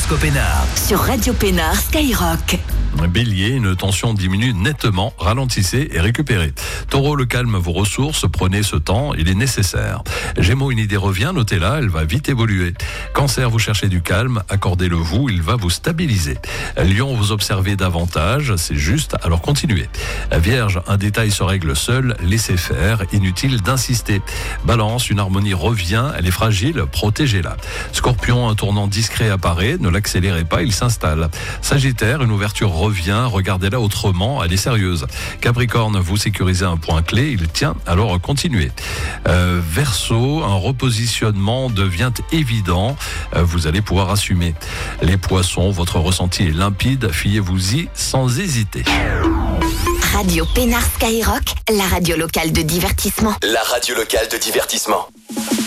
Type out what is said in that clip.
l'horoscope Pénard. Sur Radio Pénard Skyrock. Bélier, une tension diminue nettement, ralentissez et récupérez. Taureau, le calme vous ressource, prenez ce temps, il est nécessaire. Gémeaux, une idée revient, notez-la, elle va vite évoluer. Cancer, vous cherchez du calme, accordez-le vous, il va vous stabiliser. Lion, vous observez davantage, c'est juste, alors continuez. Vierge, un détail se règle seul, laissez faire, inutile d'insister. Balance, une harmonie revient, elle est fragile, protégez-la. Scorpion, un tournant discret apparaît, ne l'accélérez pas, il s'installe. Sagittaire, une ouverture revient, regardez-la autrement, elle est sérieuse. Capricorne, vous sécurisez un point clé, il tient, alors continuez. Verseau, un repositionnement devient évident, vous allez pouvoir assumer. Les Poissons, votre ressenti est limpide, fiez-vous-y sans hésiter. Radio Pénard Skyrock, la radio locale de divertissement. La radio locale de divertissement.